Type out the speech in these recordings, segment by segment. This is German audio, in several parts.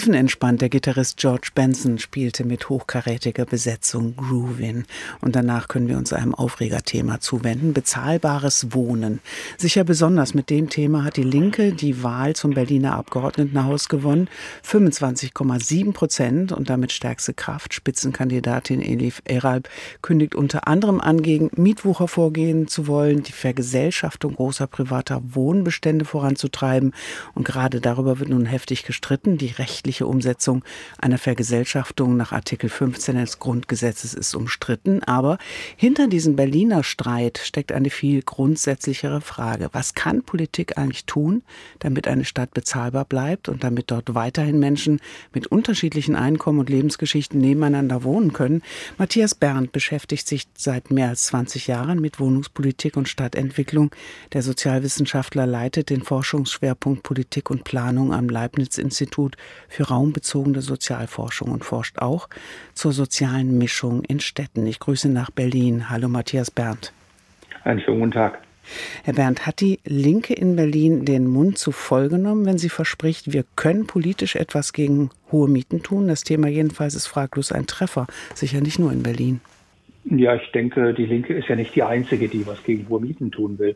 Tiefenentspannt, der Gitarrist George Benson spielte mit hochkarätiger Besetzung Groovin. Und danach können wir uns einem Aufregerthema zuwenden, bezahlbares Wohnen. Sicher besonders mit dem Thema hat die Linke die Wahl zum Berliner Abgeordnetenhaus gewonnen. 25,7% und damit stärkste Kraft. Spitzenkandidatin Elif Eralp kündigt unter anderem an, gegen Mietwucher vorgehen zu wollen, die Vergesellschaftung großer privater Wohnbestände voranzutreiben. Und gerade darüber wird nun heftig gestritten. Die rechtliche Umsetzung einer Vergesellschaftung nach Artikel 15 des Grundgesetzes ist umstritten. Aber hinter diesem Berliner Streit steckt eine viel grundsätzlichere Frage. Was kann Politik eigentlich tun, damit eine Stadt bezahlbar bleibt und damit dort weiterhin Menschen mit unterschiedlichen Einkommen und Lebensgeschichten nebeneinander wohnen können? Matthias Berndt beschäftigt sich seit mehr als 20 Jahren mit Wohnungspolitik und Stadtentwicklung. Der Sozialwissenschaftler leitet den Forschungsschwerpunkt Politik und Planung am Leibniz-Institut für raumbezogene Sozialforschung und forscht auch zur sozialen Mischung in Städten. Ich grüße nach Berlin. Hallo Matthias Berndt. Einen schönen guten Tag. Herr Berndt, hat die Linke in Berlin den Mund zu voll genommen, wenn sie verspricht, wir können politisch etwas gegen hohe Mieten tun? Das Thema jedenfalls ist fraglos ein Treffer, sicher nicht nur in Berlin. Ja, ich denke, die Linke ist ja nicht die Einzige, die was gegen hohe Mieten tun will.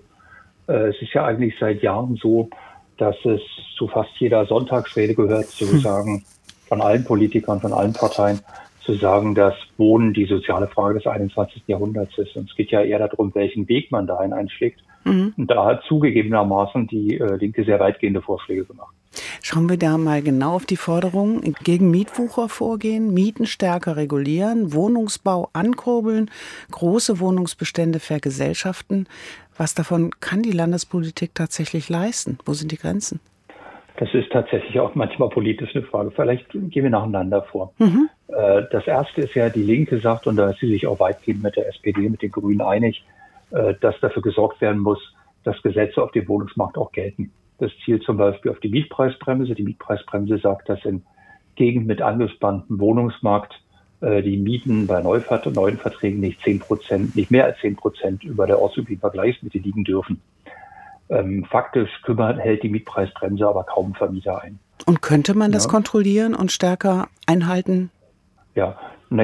Es ist ja eigentlich seit Jahren so, dass es zu fast jeder Sonntagsrede gehört, zu sagen, von allen Politikern, von allen Parteien, zu sagen, dass Wohnen die soziale Frage des 21. Jahrhunderts ist. Und es geht ja eher darum, welchen Weg man dahin einschlägt. Und da hat zugegebenermaßen die Linke sehr weitgehende Vorschläge gemacht. Schauen wir da mal genau auf die Forderungen: gegen Mietwucher vorgehen, Mieten stärker regulieren, Wohnungsbau ankurbeln, große Wohnungsbestände vergesellschaften. Was davon kann die Landespolitik tatsächlich leisten? Wo sind die Grenzen? Das ist tatsächlich auch manchmal politisch eine Frage. Vielleicht gehen wir nacheinander vor. Das Erste ist ja, die Linke sagt, und da ist sie sich auch weitgehend mit der SPD, mit den Grünen einig, dass dafür gesorgt werden muss, dass Gesetze auf dem Wohnungsmarkt auch gelten. Das zielt zum Beispiel auf die Mietpreisbremse. Die Mietpreisbremse sagt, dass in Gegenden mit angespanntem Wohnungsmarkt die Mieten bei neuen Verträgen nicht mehr als 10% über der ortsüblichen Vergleichsmiete liegen dürfen. Faktisch hält die Mietpreisbremse aber kaum Vermieter ein. Und könnte man das kontrollieren und stärker einhalten? Ja,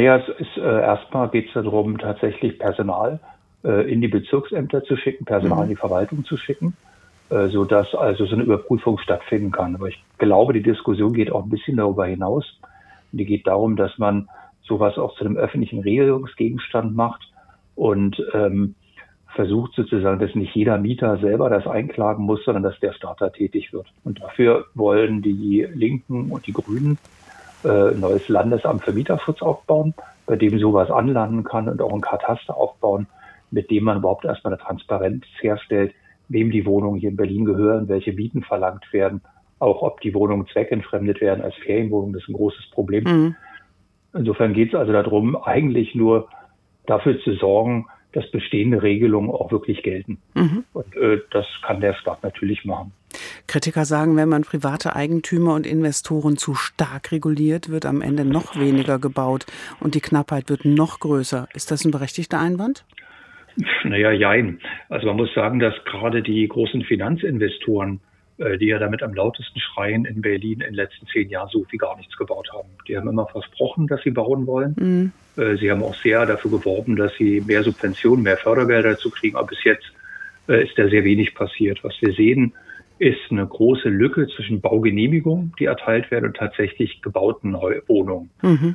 erstmal geht es darum, tatsächlich Personal in die Bezirksämter zu schicken, Personal in die Verwaltung zu schicken, sodass also so eine Überprüfung stattfinden kann. Aber ich glaube, die Diskussion geht auch ein bisschen darüber hinaus. Die geht darum, dass man sowas auch zu einem öffentlichen Regelungsgegenstand macht und versucht sozusagen, dass nicht jeder Mieter selber das einklagen muss, sondern dass der Staat da tätig wird. Und dafür wollen die Linken und die Grünen ein neues Landesamt für Mieterschutz aufbauen, bei dem sowas anlanden kann, und auch ein Kataster aufbauen, mit dem man überhaupt erstmal eine Transparenz herstellt, wem die Wohnungen hier in Berlin gehören, welche Mieten verlangt werden, auch ob die Wohnungen zweckentfremdet werden als Ferienwohnungen. Das ist ein großes Problem. Insofern geht es also darum, eigentlich nur dafür zu sorgen, dass bestehende Regelungen auch wirklich gelten. Und das kann der Staat natürlich machen. Kritiker sagen, wenn man private Eigentümer und Investoren zu stark reguliert, wird am Ende noch weniger gebaut und die Knappheit wird noch größer. Ist das ein berechtigter Einwand? Naja, jein. Also man muss sagen, dass gerade die großen Finanzinvestoren, die ja damit am lautesten schreien in Berlin in den letzten 10 Jahren, so wie gar nichts gebaut haben. Die haben immer versprochen, dass sie bauen wollen. Sie haben auch sehr dafür geworben, dass sie mehr Subventionen, mehr Fördergelder dazu kriegen. Aber bis jetzt ist da sehr wenig passiert. Was wir sehen, ist eine große Lücke zwischen Baugenehmigungen, die erteilt werden, und tatsächlich gebauten Wohnungen.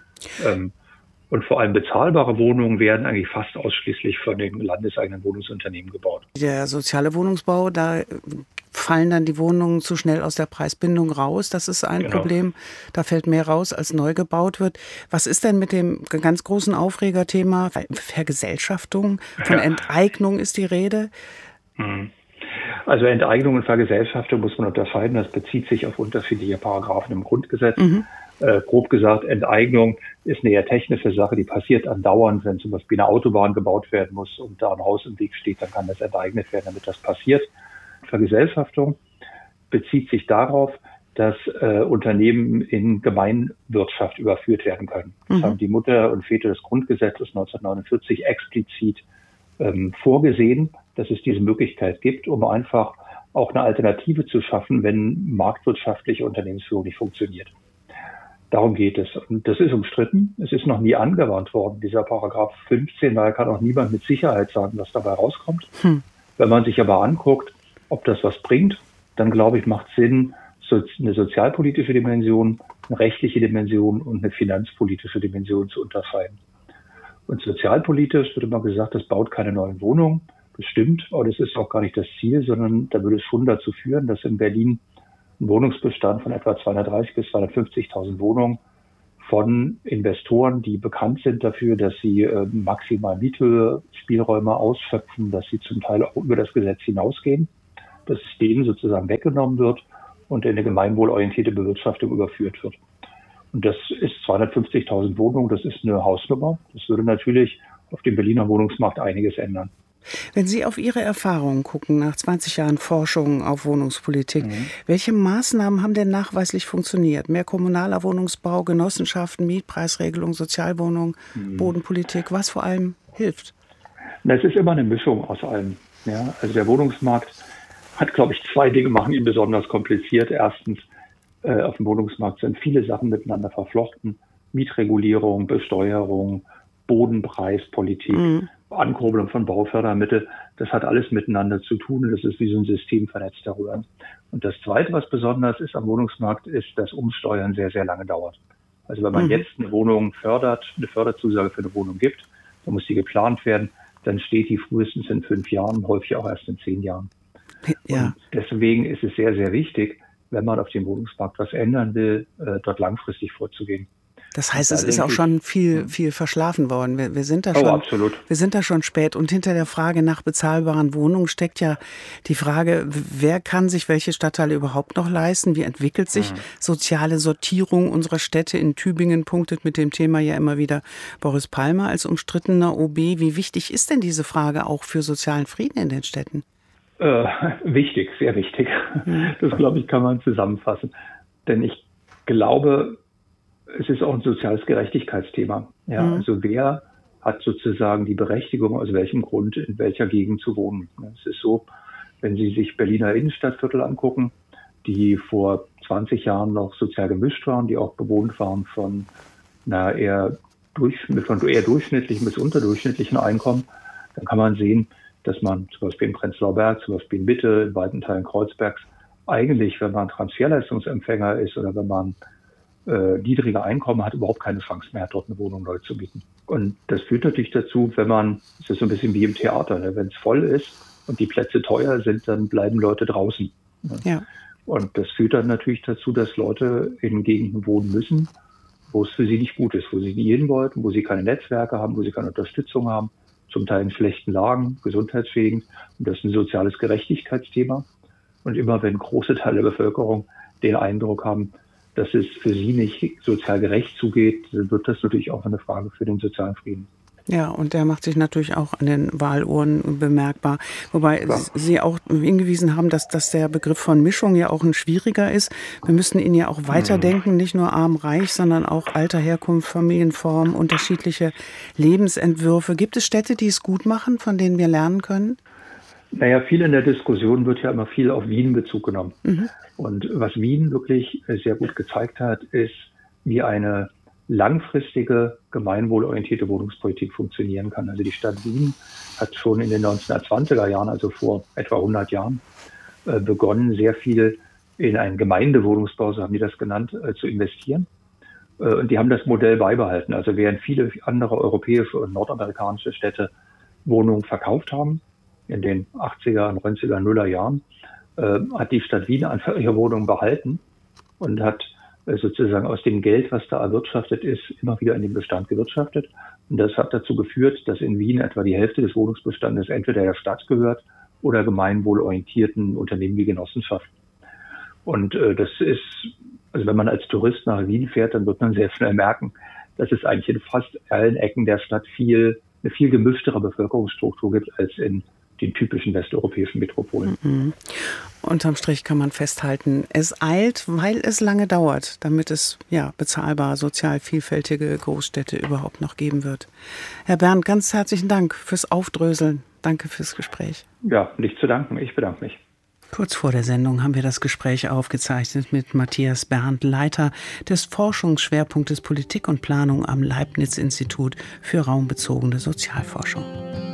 Und vor allem bezahlbare Wohnungen werden eigentlich fast ausschließlich von den landeseigenen Wohnungsunternehmen gebaut. Der soziale Wohnungsbau, da fallen dann die Wohnungen zu schnell aus der Preisbindung raus. Das ist ein Problem. Da fällt mehr raus, als neu gebaut wird. Was ist denn mit dem ganz großen Aufregerthema Vergesellschaftung? Von Enteignung ist die Rede. Also Enteignung und Vergesellschaftung muss man unterscheiden. Das bezieht sich auf unterschiedliche Paragraphen im Grundgesetz. Grob gesagt, Enteignung ist eine eher technische Sache, die passiert andauernd. Wenn zum Beispiel eine Autobahn gebaut werden muss und da ein Haus im Weg steht, dann kann das enteignet werden, damit das passiert. Vergesellschaftung bezieht sich darauf, dass Unternehmen in Gemeinwirtschaft überführt werden können. Das haben die Mutter und Väter des Grundgesetzes 1949 explizit vorgesehen, dass es diese Möglichkeit gibt, um einfach auch eine Alternative zu schaffen, wenn marktwirtschaftliche Unternehmensführung nicht funktioniert. Darum geht es. Und das ist umstritten. Es ist noch nie angewandt worden, dieser Paragraph 15. Daher kann auch niemand mit Sicherheit sagen, was dabei rauskommt. Wenn man sich aber anguckt, ob das was bringt, dann glaube ich, macht Sinn, eine sozialpolitische Dimension, eine rechtliche Dimension und eine finanzpolitische Dimension zu unterscheiden. Und sozialpolitisch wird immer gesagt, das baut keine neuen Wohnungen. Das stimmt, aber das ist auch gar nicht das Ziel, sondern da würde es schon dazu führen, dass in Berlin ein Wohnungsbestand von etwa 230.000 bis 250.000 Wohnungen von Investoren, die bekannt sind dafür, dass sie maximal Miethöhe, Spielräume ausschöpfen, dass sie zum Teil auch über das Gesetz hinausgehen, dass es denen sozusagen weggenommen wird und in eine gemeinwohlorientierte Bewirtschaftung überführt wird. Und das ist 250.000 Wohnungen, das ist eine Hausnummer. Das würde natürlich auf dem Berliner Wohnungsmarkt einiges ändern. Wenn Sie auf Ihre Erfahrungen gucken, nach 20 Jahren Forschung auf Wohnungspolitik, welche Maßnahmen haben denn nachweislich funktioniert? Mehr kommunaler Wohnungsbau, Genossenschaften, Mietpreisregelung, Sozialwohnungen, Bodenpolitik, was vor allem hilft? Es ist immer eine Mischung aus allem. Ja, also der Wohnungsmarkt hat, glaube ich, zwei Dinge, machen ihn besonders kompliziert. Erstens, auf dem Wohnungsmarkt sind viele Sachen miteinander verflochten. Mietregulierung, Besteuerung, Bodenpreispolitik, Ankurbelung von Baufördermittel, das hat alles miteinander zu tun und das ist wie so ein System vernetzt darüber. Und das Zweite, was besonders ist am Wohnungsmarkt, ist, dass Umsteuern sehr, sehr lange dauert. Also wenn man jetzt eine Wohnung fördert, eine Förderzusage für eine Wohnung gibt, dann muss die geplant werden, dann steht die frühestens in 5 Jahren, häufig auch erst in 10 Jahren. Ja. Und deswegen ist es sehr, sehr wichtig, wenn man auf dem Wohnungsmarkt was ändern will, dort langfristig vorzugehen. Das heißt, es ist auch schon viel verschlafen worden. Wir sind da schon, absolut. Wir sind da schon spät. Und hinter der Frage nach bezahlbaren Wohnungen steckt ja die Frage, wer kann sich welche Stadtteile überhaupt noch leisten? Wie entwickelt sich soziale Sortierung unserer Städte? In Tübingen punktet mit dem Thema ja immer wieder Boris Palmer als umstrittener OB. Wie wichtig ist denn diese Frage auch für sozialen Frieden in den Städten? Wichtig, sehr wichtig. Das, glaube ich, kann man zusammenfassen. Denn ich glaube, es ist auch ein soziales Gerechtigkeitsthema. Ja, also wer hat sozusagen die Berechtigung, aus welchem Grund in welcher Gegend zu wohnen? Es ist so, wenn Sie sich Berliner Innenstadtviertel angucken, die vor 20 Jahren noch sozial gemischt waren, die auch bewohnt waren von eher durchschnittlichen bis unterdurchschnittlichen Einkommen, dann kann man sehen, dass man zum Beispiel in Prenzlauer Berg, zum Beispiel in Mitte, in weiten Teilen Kreuzbergs, eigentlich, wenn man Transferleistungsempfänger ist oder wenn man niedrige Einkommen hat, überhaupt keine Chance mehr, dort eine Wohnung neu zu mieten. Und das führt natürlich dazu, es ist so ein bisschen wie im Theater, ne? Wenn es voll ist und die Plätze teuer sind, dann bleiben Leute draußen. Ne? Ja. Und das führt dann natürlich dazu, dass Leute in Gegenden wohnen müssen, wo es für sie nicht gut ist, wo sie nie hin wollten, wo sie keine Netzwerke haben, wo sie keine Unterstützung haben, zum Teil in schlechten Lagen, gesundheitsschädigend. Und das ist ein soziales Gerechtigkeitsthema. Und immer wenn große Teile der Bevölkerung den Eindruck haben, dass es für sie nicht sozial gerecht zugeht, dann wird das natürlich auch eine Frage für den sozialen Frieden. Ja, und der macht sich natürlich auch an den Wahlurnen bemerkbar. Wobei Sie auch hingewiesen haben, dass der Begriff von Mischung ja auch ein schwieriger ist. Wir müssen ihn ja auch weiterdenken, nicht nur arm-reich, sondern auch Alter, Herkunft, Familienform, unterschiedliche Lebensentwürfe. Gibt es Städte, die es gut machen, von denen wir lernen können? Naja, viel in der Diskussion wird ja immer viel auf Wien Bezug genommen. Und was Wien wirklich sehr gut gezeigt hat, ist, wie eine langfristige, gemeinwohlorientierte Wohnungspolitik funktionieren kann. Also die Stadt Wien hat schon in den 1920er Jahren, also vor etwa 100 Jahren, begonnen, sehr viel in einen Gemeindewohnungsbau, so haben die das genannt, zu investieren. Und die haben das Modell beibehalten. Also während viele andere europäische und nordamerikanische Städte Wohnungen verkauft haben, in den 80er, 90er, 0er Jahren, hat die Stadt Wien einfach ihre Wohnungen behalten und hat sozusagen aus dem Geld, was da erwirtschaftet ist, immer wieder in den Bestand gewirtschaftet. Und das hat dazu geführt, dass in Wien etwa die Hälfte des Wohnungsbestandes entweder der Stadt gehört oder gemeinwohlorientierten Unternehmen wie Genossenschaften. Und das ist, also wenn man als Tourist nach Wien fährt, dann wird man sehr schnell merken, dass es eigentlich in fast allen Ecken der Stadt eine viel gemischtere Bevölkerungsstruktur gibt als in den typischen westeuropäischen Metropolen. Unterm Strich kann man festhalten, es eilt, weil es lange dauert, damit es bezahlbar, sozial vielfältige Großstädte überhaupt noch geben wird. Herr Berndt, ganz herzlichen Dank fürs Aufdröseln. Danke fürs Gespräch. Ja, nicht zu danken. Ich bedanke mich. Kurz vor der Sendung haben wir das Gespräch aufgezeichnet mit Matthias Berndt, Leiter des Forschungsschwerpunktes Politik und Planung am Leibniz-Institut für raumbezogene Sozialforschung.